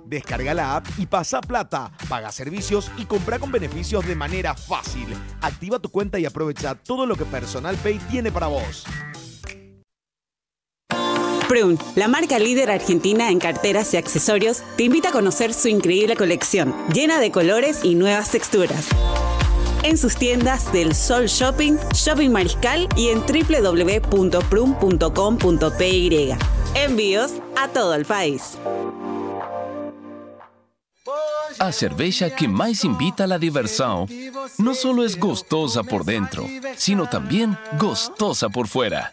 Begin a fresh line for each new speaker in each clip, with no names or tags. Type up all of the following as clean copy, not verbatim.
Descarga la app y pasa plata, paga servicios y compra con beneficios de manera fácil. Activa tu cuenta y aprovecha todo lo que Personal Pay tiene para vos.
Prun, la marca líder argentina en carteras y accesorios, te invita a conocer su increíble colección, llena de colores y nuevas texturas. En sus tiendas del Sol Shopping, Shopping Mariscal y en www.prun.com.py. Envíos a todo el país.
A cerveja que mais invita a la diversão no solo es gostosa por dentro, sino también gostosa por fuera.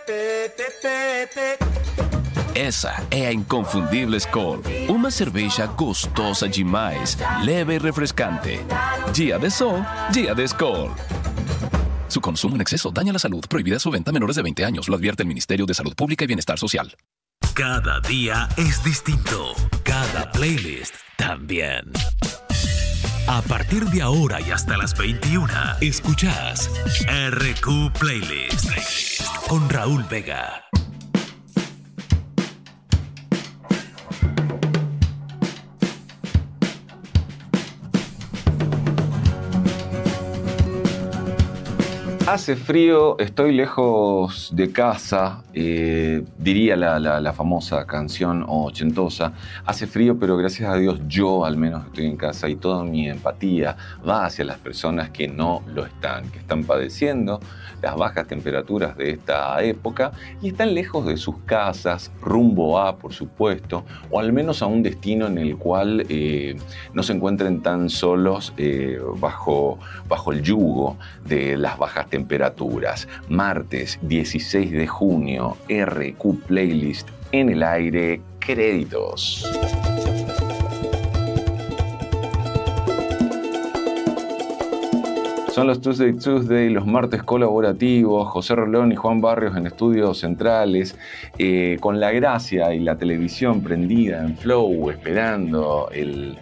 Essa é a inconfundível Skol, uma cerveja gostosa demais, leve e refrescante. Dia de sol, dia de Skol. Su consumo en exceso daña la salud. Prohibida su venta a menores de 20 años. Lo advierte el Ministerio de Salud Pública y Bienestar Social.
Cada día es distinto. Cada playlist también. A partir de ahora y hasta las 21, escuchás RQ Playlist con Raúl Vega.
Hace frío, estoy lejos de casa, diría la famosa canción ochentosa. Hace frío, pero gracias a Dios yo al menos estoy en casa y toda mi empatía va hacia las personas que no lo están, que están padeciendo las bajas temperaturas de esta época y están lejos de sus casas, rumbo a, por supuesto, o al menos a un destino en el cual no se encuentren tan solos bajo el yugo de las bajas temperaturas. Martes 16 de junio, RQ Playlist en el aire, créditos. Son los Tuesday, los martes colaborativos, José Rolón y Juan Barrios en estudios centrales, con la gracia y la televisión prendida en Flow, esperando el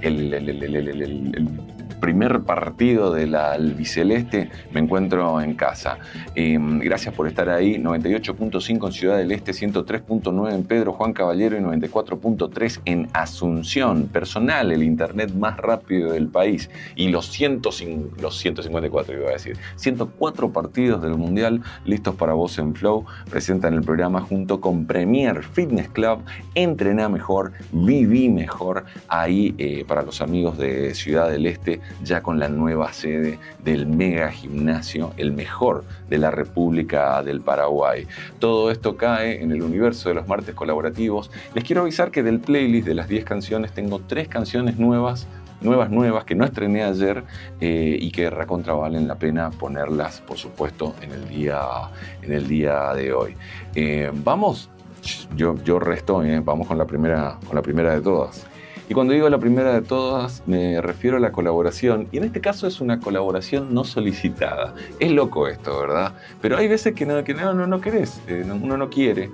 primer partido de la albiceleste. Me encuentro en casa. Gracias por estar ahí. 98.5 en Ciudad del Este, 103.9 en Pedro Juan Caballero y 94.3 en Asunción. Personal, el internet más rápido del país. Y los 154, iba a decir. 104 partidos del Mundial listos para vos en Flow. Presentan el programa junto con Premier Fitness Club. Entrená mejor, viví mejor. Ahí para los amigos de Ciudad del Este, ya con la nueva sede del mega gimnasio, el mejor de la República del Paraguay. Todo esto cae en el universo de los martes colaborativos. Les quiero avisar que del playlist de las 10 canciones tengo 3 canciones nuevas que no estrené ayer y que recontra valen la pena ponerlas, por supuesto, en el día de hoy. Vamos, yo resto, vamos con la primera de todas. Y cuando digo la primera de todas, me refiero a la colaboración. Y en este caso es una colaboración no solicitada. Es loco esto, ¿verdad? Pero hay veces que no querés, uno no quiere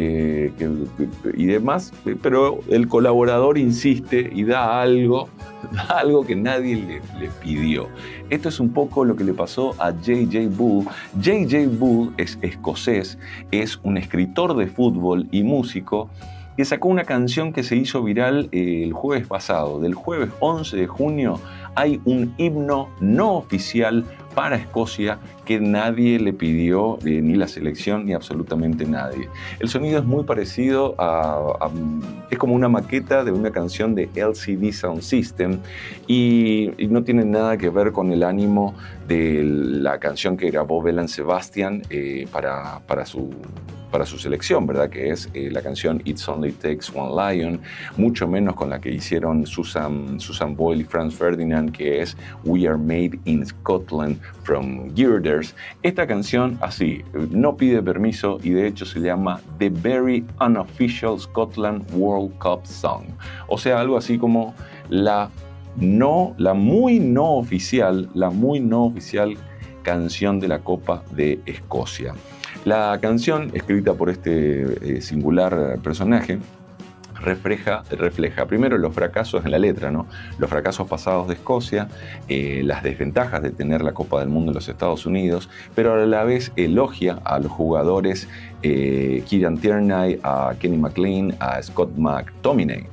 y demás. Pero el colaborador insiste y da algo que nadie le pidió. Esto es un poco lo que le pasó a J.J. Bull. J.J. Bull es escocés, es un escritor de fútbol y músico, que sacó una canción que se hizo viral el jueves pasado. Del jueves 11 de junio hay un himno no oficial para Escocia que nadie le pidió, ni la selección ni absolutamente nadie. El sonido es muy parecido es como una maqueta de una canción de LCD Sound System y no tiene nada que ver con el ánimo de la canción que grabó Belle Sebastian para su selección, ¿verdad? Que es la canción It Only Takes One Lion, mucho menos con la que hicieron Susan Boyle y Franz Ferdinand, que es We Are Made in Scotland from Girders. Esta canción, así, no pide permiso y de hecho se llama The Very Unofficial Scotland World Cup Song. O sea, algo así como la muy no oficial canción de la Copa de Escocia. La canción, escrita por este singular personaje, refleja primero los fracasos en la letra, ¿no? Los fracasos pasados de Escocia, las desventajas de tener la Copa del Mundo en los Estados Unidos, pero a la vez elogia a los jugadores Kieran Tierney, a Kenny McLean, a Scott McTominay.